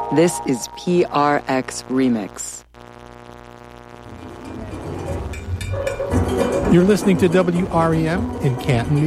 This is PRX Remix. You're listening to WREM in Canton, New